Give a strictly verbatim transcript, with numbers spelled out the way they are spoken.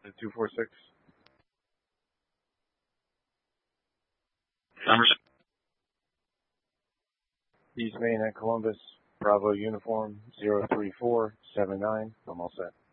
two four six. Numbers. East Main at Columbus, Bravo Uniform, zero three four seven nine. I'm all set.